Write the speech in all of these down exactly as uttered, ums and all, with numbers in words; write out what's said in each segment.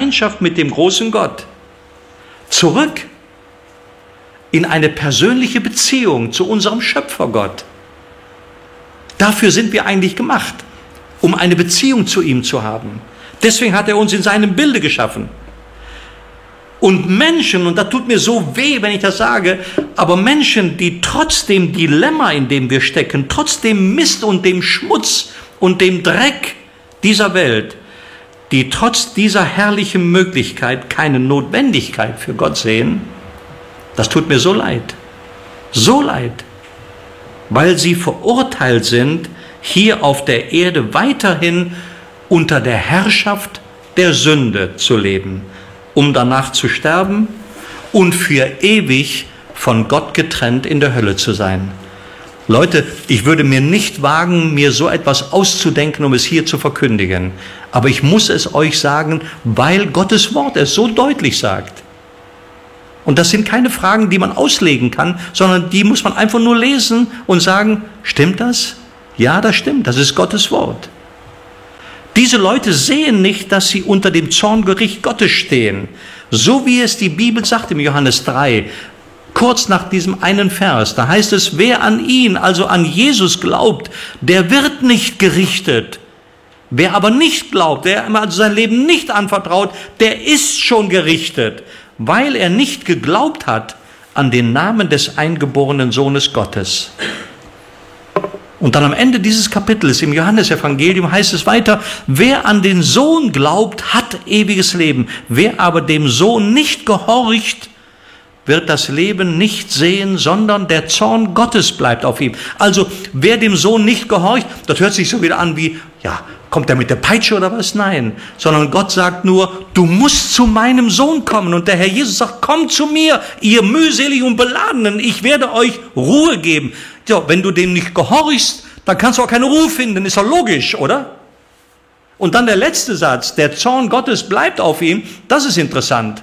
Gemeinschaft mit dem großen Gott. Zurück in eine persönliche Beziehung zu unserem Schöpfergott. Dafür sind wir eigentlich gemacht, um eine Beziehung zu ihm zu haben. Deswegen hat er uns in seinem Bilde geschaffen. Und Menschen, und das tut mir so weh, wenn ich das sage, aber Menschen, die trotz dem Dilemma, in dem wir stecken, trotz dem Mist und dem Schmutz und dem Dreck dieser Welt, die trotz dieser herrlichen Möglichkeit keine Notwendigkeit für Gott sehen, das tut mir so leid, so leid, weil sie verurteilt sind, hier auf der Erde weiterhin unter der Herrschaft der Sünde zu leben, um danach zu sterben und für ewig von Gott getrennt in der Hölle zu sein. Leute, ich würde mir nicht wagen, mir so etwas auszudenken, um es hier zu verkündigen. Aber ich muss es euch sagen, weil Gottes Wort es so deutlich sagt. Und das sind keine Fragen, die man auslegen kann, sondern die muss man einfach nur lesen und sagen, stimmt das? Ja, das stimmt, das ist Gottes Wort. Diese Leute sehen nicht, dass sie unter dem Zorngericht Gottes stehen. So wie es die Bibel sagt im Johannes drei, kurz nach diesem einen Vers, da heißt es, wer an ihn, also an Jesus glaubt, der wird nicht gerichtet. Wer aber nicht glaubt, der also sein Leben nicht anvertraut, der ist schon gerichtet, weil er nicht geglaubt hat an den Namen des eingeborenen Sohnes Gottes. Und dann am Ende dieses Kapitels im Johannesevangelium heißt es weiter, wer an den Sohn glaubt, hat ewiges Leben. Wer aber dem Sohn nicht gehorcht, wird das Leben nicht sehen, sondern der Zorn Gottes bleibt auf ihm. Also wer dem Sohn nicht gehorcht, das hört sich so wieder an wie, ja, kommt er mit der Peitsche oder was? Nein, sondern Gott sagt nur, du musst zu meinem Sohn kommen. Und der Herr Jesus sagt, kommt zu mir, ihr mühselig und Beladenen, ich werde euch Ruhe geben. Ja, wenn du dem nicht gehorchst, dann kannst du auch keine Ruhe finden, ist doch logisch, oder? Und dann der letzte Satz, der Zorn Gottes bleibt auf ihm, das ist interessant.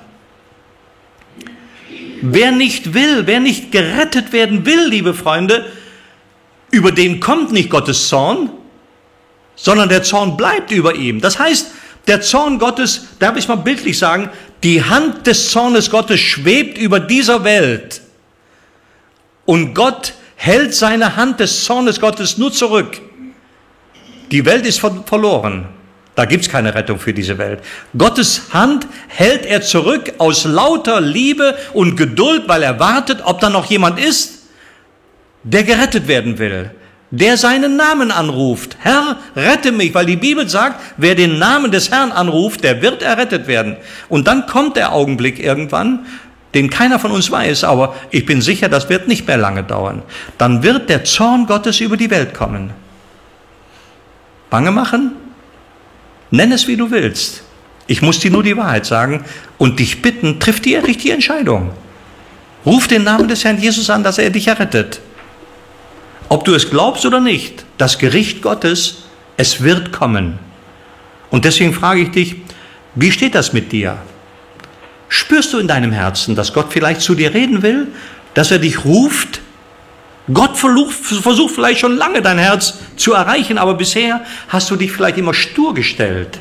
Wer nicht will, wer nicht gerettet werden will, liebe Freunde, über den kommt nicht Gottes Zorn, sondern der Zorn bleibt über ihm. Das heißt, der Zorn Gottes, darf ich mal bildlich sagen, die Hand des Zornes Gottes schwebt über dieser Welt. Und Gott hält seine Hand des Zornes Gottes nur zurück. Die Welt ist verloren. Da gibt es keine Rettung für diese Welt. Gottes Hand hält er zurück aus lauter Liebe und Geduld, weil er wartet, ob da noch jemand ist, der gerettet werden will, der seinen Namen anruft. Herr, rette mich, weil die Bibel sagt, wer den Namen des Herrn anruft, der wird errettet werden. Und dann kommt der Augenblick irgendwann, den keiner von uns weiß, aber ich bin sicher, das wird nicht mehr lange dauern. Dann wird der Zorn Gottes über die Welt kommen. Bange machen? Nenn es, wie du willst. Ich muss dir nur die Wahrheit sagen und dich bitten, triff die richtige Entscheidung. Ruf den Namen des Herrn Jesus an, dass er dich errettet. Ob du es glaubst oder nicht, das Gericht Gottes, es wird kommen. Und deswegen frage ich dich, wie steht das mit dir? Spürst du in deinem Herzen, dass Gott vielleicht zu dir reden will, dass er dich ruft? Gott versucht vielleicht schon lange dein Herz zu erreichen, aber bisher hast du dich vielleicht immer stur gestellt.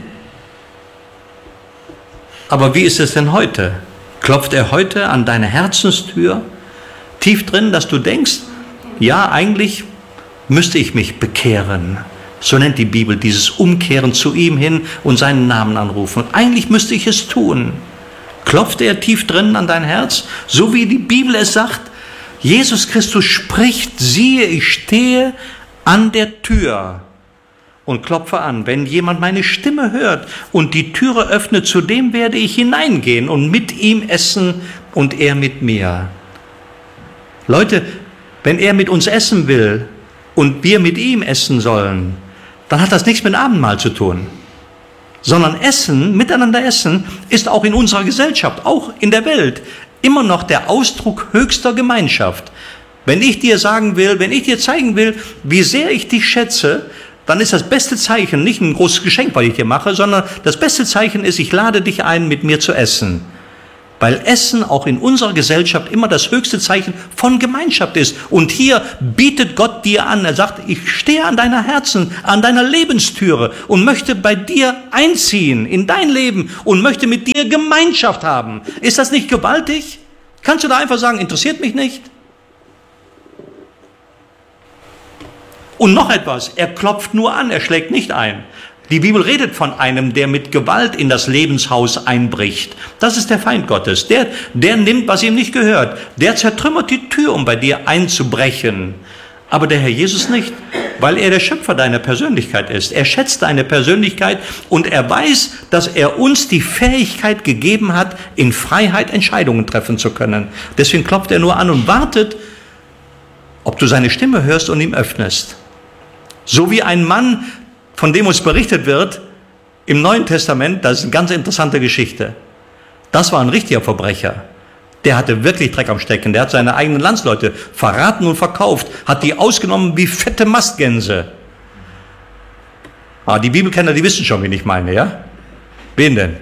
Aber wie ist es denn heute? Klopft er heute an deine Herzenstür, tief drin, dass du denkst, ja, eigentlich müsste ich mich bekehren. So nennt die Bibel dieses Umkehren zu ihm hin und seinen Namen anrufen. Und eigentlich müsste ich es tun. Klopft er tief drin an dein Herz, so wie die Bibel es sagt? Jesus Christus spricht, siehe, ich stehe an der Tür und klopfe an. Wenn jemand meine Stimme hört und die Türe öffnet, zu dem werde ich hineingehen und mit ihm essen und er mit mir. Leute, wenn er mit uns essen will und wir mit ihm essen sollen, dann hat das nichts mit Abendmahl zu tun. Sondern Essen, miteinander essen, ist auch in unserer Gesellschaft, auch in der Welt, immer noch der Ausdruck höchster Gemeinschaft. Wenn ich dir sagen will, wenn ich dir zeigen will, wie sehr ich dich schätze, dann ist das beste Zeichen nicht ein großes Geschenk, was ich dir mache, sondern das beste Zeichen ist, ich lade dich ein, mit mir zu essen. weil Essen auch in unserer Gesellschaft immer das höchste Zeichen von Gemeinschaft ist. Und hier bietet Gott dir an, er sagt, ich stehe an deiner Herzen, an deiner Lebenstüre und möchte bei dir einziehen in dein Leben und möchte mit dir Gemeinschaft haben. Ist das nicht gewaltig? Kannst du da einfach sagen, interessiert mich nicht? Und noch etwas, er klopft nur an, er schlägt nicht ein. Die Bibel redet von einem, der mit Gewalt in das Lebenshaus einbricht. Das ist der Feind Gottes. Der, der nimmt, was ihm nicht gehört. Der zertrümmert die Tür, um bei dir einzubrechen. Aber der Herr Jesus nicht, weil er der Schöpfer deiner Persönlichkeit ist. Er schätzt deine Persönlichkeit und er weiß, dass er uns die Fähigkeit gegeben hat, in Freiheit Entscheidungen treffen zu können. Deswegen klopft er nur an und wartet, ob du seine Stimme hörst und ihm öffnest. So wie ein Mann, von dem uns berichtet wird im Neuen Testament, das ist eine ganz interessante Geschichte. Das war ein richtiger Verbrecher. Der hatte wirklich Dreck am Stecken. Der hat seine eigenen Landsleute verraten und verkauft, hat die ausgenommen wie fette Mastgänse. Ah, die Bibelkenner, die wissen schon, wen ich meine, ja? Wen denn?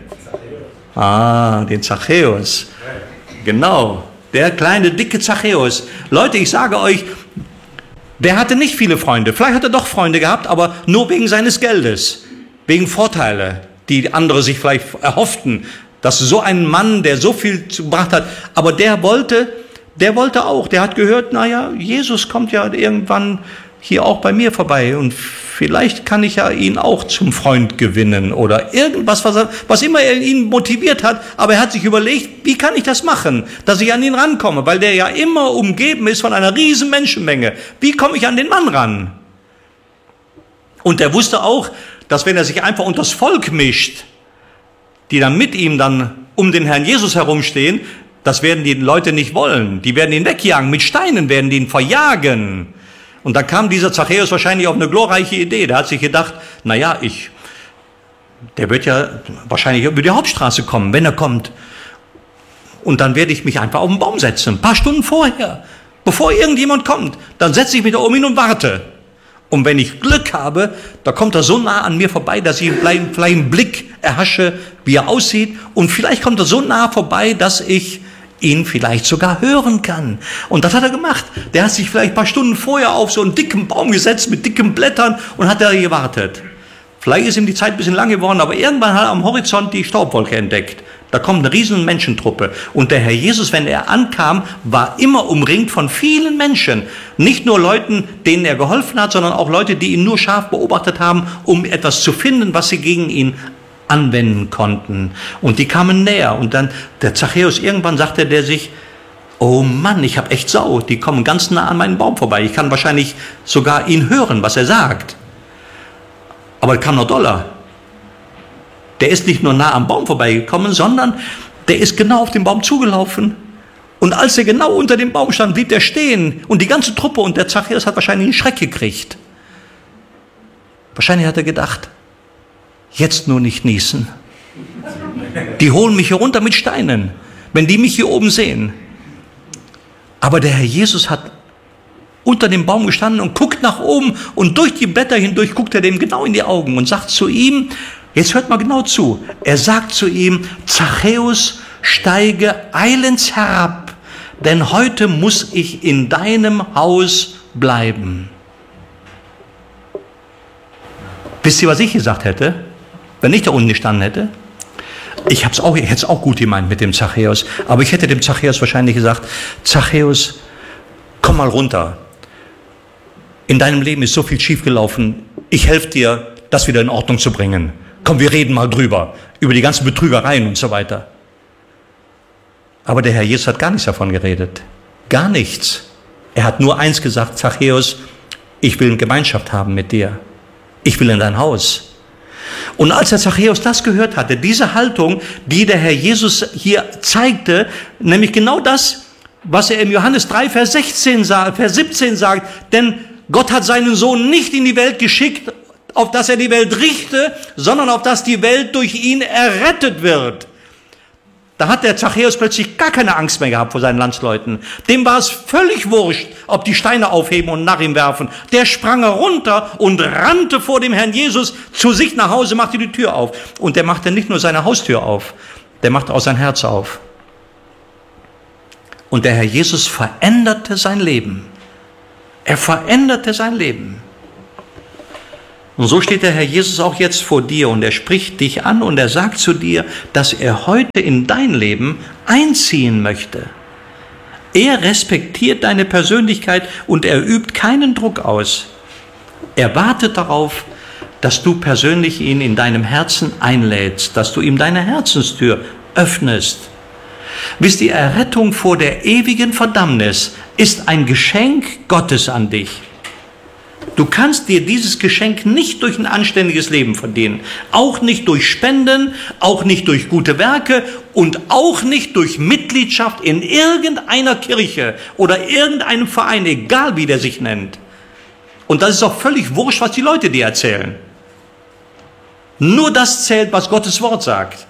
Ah, den Zachäus. Genau, der kleine, dicke Zachäus. Leute, ich sage euch, der hatte nicht viele Freunde. Vielleicht hat er doch Freunde gehabt, aber nur wegen seines Geldes, wegen Vorteile, die andere sich vielleicht erhofften, dass so ein Mann, der so viel gebracht hat, aber der wollte, der wollte auch, der hat gehört, naja, Jesus kommt ja irgendwann hier auch bei mir vorbei und vielleicht kann ich ja ihn auch zum Freund gewinnen oder irgendwas, was, er, was immer er ihn motiviert hat, aber er hat sich überlegt, wie kann ich das machen, dass ich an ihn rankomme, weil der ja immer umgeben ist von einer riesen Menschenmenge. Wie komme ich an den Mann ran? Und er wusste auch, dass wenn er sich einfach unter das Volk mischt, die dann mit ihm dann um den Herrn Jesus herumstehen, das werden die Leute nicht wollen. Die werden ihn wegjagen, mit Steinen werden die ihn verjagen. Und dann kam dieser Zachäus wahrscheinlich auf eine glorreiche Idee. Der hat sich gedacht, naja, ich, der wird ja wahrscheinlich über die Hauptstraße kommen, wenn er kommt. Und dann werde ich mich einfach auf den Baum setzen, ein paar Stunden vorher, bevor irgendjemand kommt. Dann setze ich mich da um ihn und warte. Und wenn ich Glück habe, da kommt er so nah an mir vorbei, dass ich vielleicht, vielleicht einen Blick erhasche, wie er aussieht. Und vielleicht kommt er so nah vorbei, dass ich ihn vielleicht sogar hören kann. Und das hat er gemacht. Der hat sich vielleicht ein paar Stunden vorher auf so einen dicken Baum gesetzt mit dicken Blättern und hat da gewartet. Vielleicht ist ihm die Zeit ein bisschen lang geworden, aber irgendwann hat er am Horizont die Staubwolke entdeckt. Da kommt eine riesen Menschentruppe. Und der Herr Jesus, wenn er ankam, war immer umringt von vielen Menschen. Nicht nur Leuten, denen er geholfen hat, sondern auch Leute, die ihn nur scharf beobachtet haben, um etwas zu finden, was sie gegen ihn anwenden konnten. Und die kamen näher. Und dann der Zachäus, irgendwann sagte der sich, oh Mann, ich habe echt Sau. Die kommen ganz nah an meinen Baum vorbei. Ich kann wahrscheinlich sogar ihn hören, was er sagt. Aber kam noch doller. Der ist nicht nur nah am Baum vorbeigekommen, sondern der ist genau auf den Baum zugelaufen. Und als er genau unter dem Baum stand, blieb er stehen. Und die ganze Truppe und der Zachäus hat wahrscheinlich einen Schreck gekriegt. Wahrscheinlich hat er gedacht, jetzt nur nicht niesen. Die holen mich hier runter mit Steinen, wenn die mich hier oben sehen. Aber der Herr Jesus hat unter dem Baum gestanden und guckt nach oben und durch die Blätter hindurch guckt er dem genau in die Augen und sagt zu ihm, jetzt hört mal genau zu, er sagt zu ihm, Zachäus, steige eilends herab, denn heute muss ich in deinem Haus bleiben. Wisst ihr, was ich gesagt hätte? Wenn ich da unten gestanden hätte, ich habe es auch, ich hätte es auch gut gemeint mit dem Zachäus, aber ich hätte dem Zachäus wahrscheinlich gesagt, Zachäus, komm mal runter. In deinem Leben ist so viel schiefgelaufen, ich helfe dir, das wieder in Ordnung zu bringen. Komm, wir reden mal drüber, über die ganzen Betrügereien und so weiter. Aber der Herr Jesus hat gar nichts davon geredet. Gar nichts. Er hat nur eins gesagt, Zachäus, ich will eine Gemeinschaft haben mit dir. Ich will in dein Haus. Und als der Zachäus das gehört hatte, diese Haltung, die der Herr Jesus hier zeigte, nämlich genau das, was er im Johannes drei, Vers sechzehn, Vers siebzehn sagt, denn Gott hat seinen Sohn nicht in die Welt geschickt, auf dass er die Welt richte, sondern auf dass die Welt durch ihn errettet wird. Da hat der Zachäus plötzlich gar keine Angst mehr gehabt vor seinen Landsleuten. Dem war es völlig wurscht, ob die Steine aufheben und nach ihm werfen. Der sprang runter und rannte vor dem Herrn Jesus zu sich nach Hause, machte die Tür auf. Und der machte nicht nur seine Haustür auf, der machte auch sein Herz auf. Und der Herr Jesus veränderte sein Leben. Er veränderte sein Leben. Und so steht der Herr Jesus auch jetzt vor dir und er spricht dich an und er sagt zu dir, dass er heute in dein Leben einziehen möchte. Er respektiert deine Persönlichkeit und er übt keinen Druck aus. Er wartet darauf, dass du persönlich ihn in deinem Herzen einlädst, dass du ihm deine Herzenstür öffnest. Wisst ihr, Errettung vor der ewigen Verdammnis ist ein Geschenk Gottes an dich. Du kannst dir dieses Geschenk nicht durch ein anständiges Leben verdienen, auch nicht durch Spenden, auch nicht durch gute Werke und auch nicht durch Mitgliedschaft in irgendeiner Kirche oder irgendeinem Verein, egal wie der sich nennt. Und das ist auch völlig wurscht, was die Leute dir erzählen. Nur das zählt, was Gottes Wort sagt.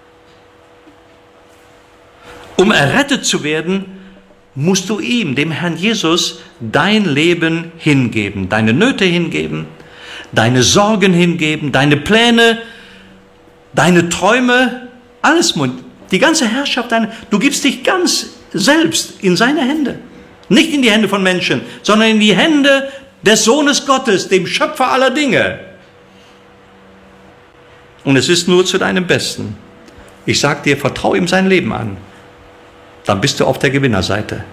Um errettet zu werden, musst du ihm, dem Herrn Jesus, dein Leben hingeben, deine Nöte hingeben, deine Sorgen hingeben, deine Pläne, deine Träume, alles, die ganze Herrschaft, deine, du gibst dich ganz selbst in seine Hände. Nicht in die Hände von Menschen, sondern in die Hände des Sohnes Gottes, dem Schöpfer aller Dinge. Und es ist nur zu deinem Besten. Ich sage dir, vertraue ihm sein Leben an. Dann bist du auf der Gewinnerseite.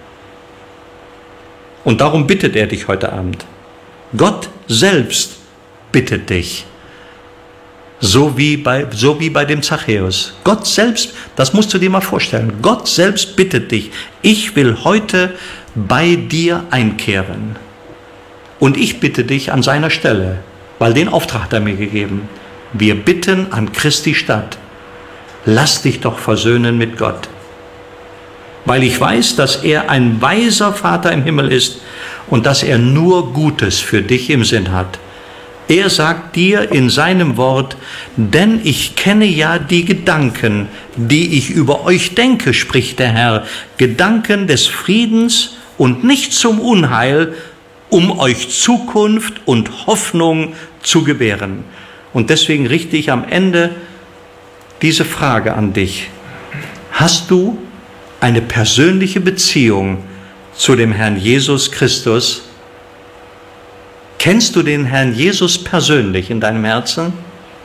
Und darum bittet er dich heute Abend. Gott selbst bittet dich. So wie bei, so wie bei dem Zachäus. Gott selbst, das musst du dir mal vorstellen, Gott selbst bittet dich, ich will heute bei dir einkehren. Und ich bitte dich an seiner Stelle, weil den Auftrag hat er mir gegeben. Wir bitten an Christi statt. Lass dich doch versöhnen mit Gott. Weil ich weiß, dass er ein weiser Vater im Himmel ist und dass er nur Gutes für dich im Sinn hat. Er sagt dir in seinem Wort, denn ich kenne ja die Gedanken, die ich über euch denke, spricht der Herr, Gedanken des Friedens und nicht zum Unheil, um euch Zukunft und Hoffnung zu gewähren. Und deswegen richte ich am Ende diese Frage an dich. Hast du eine persönliche Beziehung zu dem Herrn Jesus Christus? Kennst du den Herrn Jesus persönlich in deinem Herzen?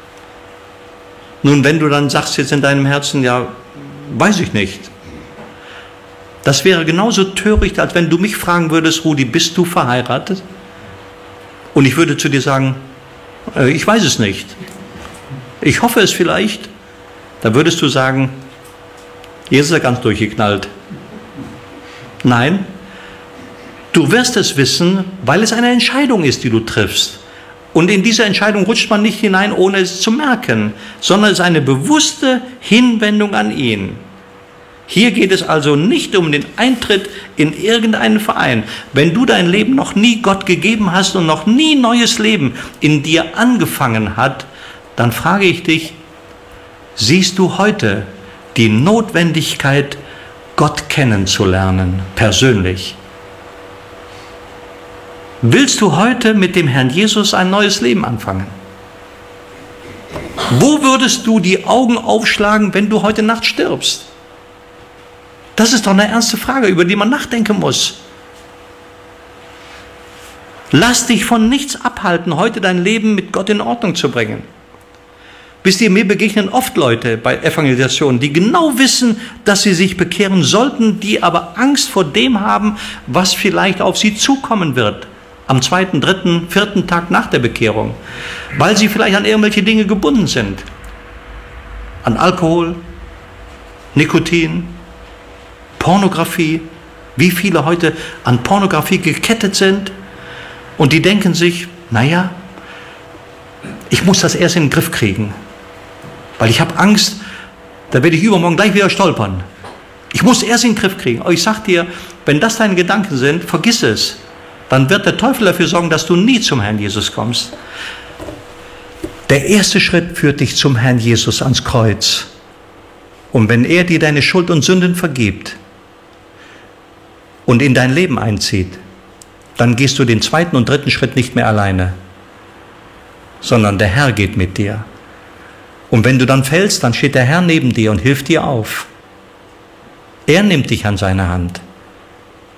Nun, wenn du dann sagst jetzt in deinem Herzen, ja, weiß ich nicht. Das wäre genauso töricht, als wenn du mich fragen würdest, Rudi, bist du verheiratet? Und ich würde zu dir sagen, äh, ich weiß es nicht. Ich hoffe es vielleicht. Da würdest du sagen, Jesus ist ja ganz durchgeknallt. Nein, du wirst es wissen, weil es eine Entscheidung ist, die du triffst. Und in diese Entscheidung rutscht man nicht hinein, ohne es zu merken, sondern es ist eine bewusste Hinwendung an ihn. Hier geht es also nicht um den Eintritt in irgendeinen Verein. Wenn du dein Leben noch nie Gott gegeben hast und noch nie neues Leben in dir angefangen hat, dann frage ich dich, siehst du heute die Notwendigkeit, Gott kennenzulernen, persönlich? Willst du heute mit dem Herrn Jesus ein neues Leben anfangen? Wo würdest du die Augen aufschlagen, wenn du heute Nacht stirbst? Das ist doch eine ernste Frage, über die man nachdenken muss. Lass dich von nichts abhalten, heute dein Leben mit Gott in Ordnung zu bringen. Wisst ihr, mir begegnen oft Leute bei Evangelisationen, die genau wissen, dass sie sich bekehren sollten, die aber Angst vor dem haben, was vielleicht auf sie zukommen wird. Am zweiten, dritten, vierten Tag nach der Bekehrung. Weil sie vielleicht an irgendwelche Dinge gebunden sind. An Alkohol, Nikotin, Pornografie. Wie viele heute an Pornografie gekettet sind. Und die denken sich, naja, ich muss das erst in den Griff kriegen. Weil ich habe Angst, da werde ich übermorgen gleich wieder stolpern. Ich muss erst in den Griff kriegen. Aber ich sage dir, wenn das deine Gedanken sind, vergiss es. Dann wird der Teufel dafür sorgen, dass du nie zum Herrn Jesus kommst. Der erste Schritt führt dich zum Herrn Jesus ans Kreuz. Und wenn er dir deine Schuld und Sünden vergibt und in dein Leben einzieht, dann gehst du den zweiten und dritten Schritt nicht mehr alleine, sondern der Herr geht mit dir. Und wenn du dann fällst, dann steht der Herr neben dir und hilft dir auf. Er nimmt dich an seine Hand.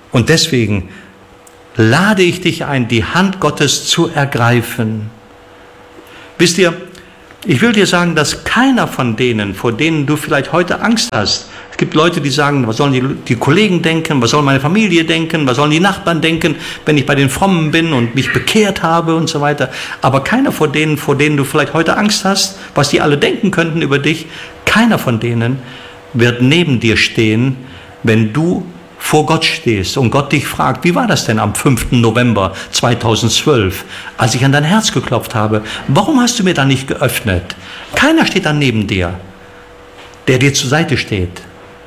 Und deswegen lade ich dich ein, die Hand Gottes zu ergreifen. Wisst ihr, ich will dir sagen, dass keiner von denen, vor denen du vielleicht heute Angst hast, es gibt Leute, die sagen, was sollen die, die Kollegen denken, was soll meine Familie denken, was sollen die Nachbarn denken, wenn ich bei den Frommen bin und mich bekehrt habe und so weiter. Aber keiner von denen, vor denen du vielleicht heute Angst hast, was die alle denken könnten über dich, keiner von denen wird neben dir stehen, wenn du vor Gott stehst und Gott dich fragt, wie war das denn am fünften November zweitausendzwölf, als ich an dein Herz geklopft habe? Warum hast du mir da nicht geöffnet? Keiner steht dann neben dir, der dir zur Seite steht.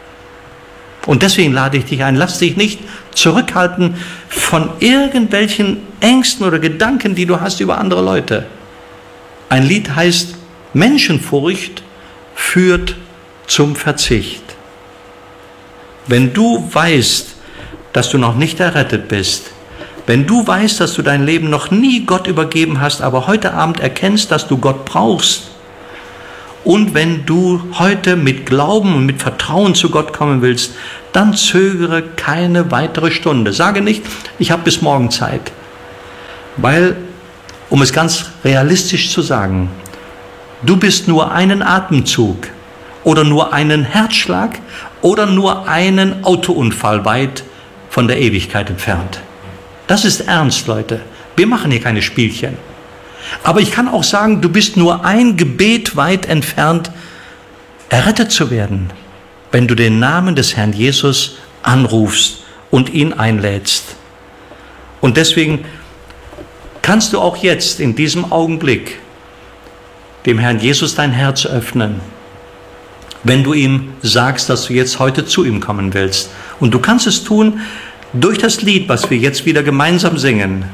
Und deswegen lade ich dich ein, lass dich nicht zurückhalten von irgendwelchen Ängsten oder Gedanken, die du hast über andere Leute. Ein Lied heißt, Menschenfurcht führt zum Verzicht. Wenn du weißt, dass du noch nicht errettet bist, wenn du weißt, dass du dein Leben noch nie Gott übergeben hast, aber heute Abend erkennst, dass du Gott brauchst, und wenn du heute mit Glauben und mit Vertrauen zu Gott kommen willst, dann zögere keine weitere Stunde. Sage nicht, ich habe bis morgen Zeit. Weil, um es ganz realistisch zu sagen, du bist nur einen Atemzug oder nur einen Herzschlag oder nur einen Autounfall weit von der Ewigkeit entfernt. Das ist ernst, Leute. Wir machen hier keine Spielchen. Aber ich kann auch sagen, du bist nur ein Gebet weit entfernt, errettet zu werden, wenn du den Namen des Herrn Jesus anrufst und ihn einlädst. Und deswegen kannst du auch jetzt in diesem Augenblick dem Herrn Jesus dein Herz öffnen, wenn du ihm sagst, dass du jetzt heute zu ihm kommen willst. Und du kannst es tun durch das Lied, was wir jetzt wieder gemeinsam singen.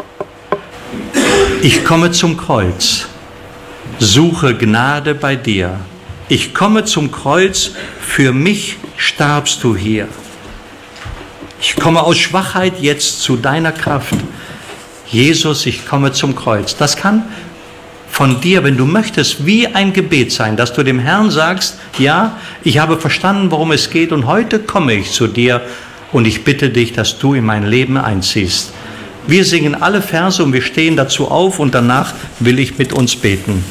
Ich komme zum Kreuz, suche Gnade bei dir. Ich komme zum Kreuz, für mich starbst du hier. Ich komme aus Schwachheit jetzt zu deiner Kraft. Jesus, ich komme zum Kreuz. Das kann von dir, wenn du möchtest, wie ein Gebet sein, dass du dem Herrn sagst, ja, ich habe verstanden, worum es geht und heute komme ich zu dir und ich bitte dich, dass du in mein Leben einziehst. Wir singen alle Verse und wir stehen dazu auf und danach will ich mit uns beten.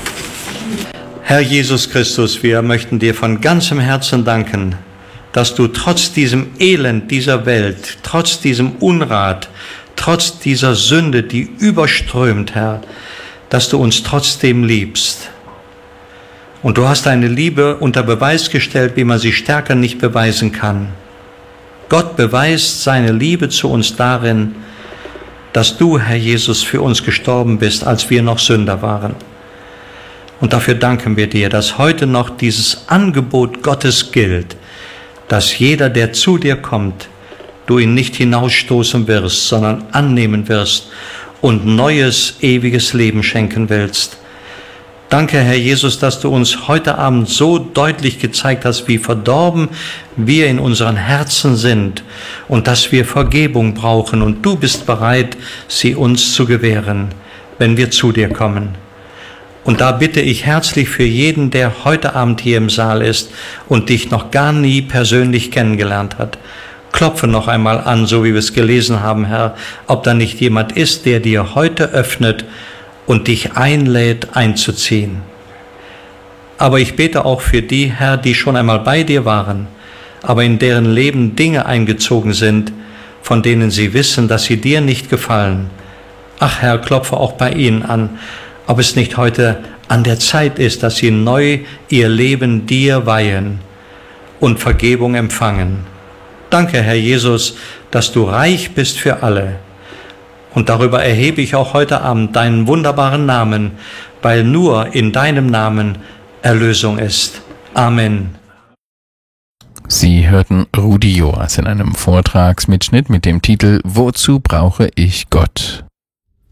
Herr Jesus Christus, wir möchten dir von ganzem Herzen danken, dass du trotz diesem Elend dieser Welt, trotz diesem Unrat, trotz dieser Sünde, die überströmt, Herr, dass du uns trotzdem liebst. Und du hast deine Liebe unter Beweis gestellt, wie man sie stärker nicht beweisen kann. Gott beweist seine Liebe zu uns darin, dass du, Herr Jesus, für uns gestorben bist, als wir noch Sünder waren. Und dafür danken wir dir, dass heute noch dieses Angebot Gottes gilt, dass jeder, der zu dir kommt, du ihn nicht hinausstoßen wirst, sondern annehmen wirst und neues, ewiges Leben schenken willst. Danke, Herr Jesus, dass du uns heute Abend so deutlich gezeigt hast, wie verdorben wir in unseren Herzen sind und dass wir Vergebung brauchen und du bist bereit, sie uns zu gewähren, wenn wir zu dir kommen. Und da bitte ich herzlich für jeden, der heute Abend hier im Saal ist und dich noch gar nie persönlich kennengelernt hat, klopfe noch einmal an, so wie wir es gelesen haben, Herr, ob da nicht jemand ist, der dir heute öffnet und dich einlädt, einzuziehen. Aber ich bete auch für die, Herr, die schon einmal bei dir waren, aber in deren Leben Dinge eingezogen sind, von denen sie wissen, dass sie dir nicht gefallen. Ach Herr, klopfe auch bei ihnen an, ob es nicht heute an der Zeit ist, dass sie neu ihr Leben dir weihen und Vergebung empfangen. Danke, Herr Jesus, dass du reich bist für alle. Und darüber erhebe ich auch heute Abend deinen wunderbaren Namen, weil nur in deinem Namen Erlösung ist. Amen. Sie hörten Rudi Joas in einem Vortragsmitschnitt mit dem Titel »Wozu brauche ich Gott?«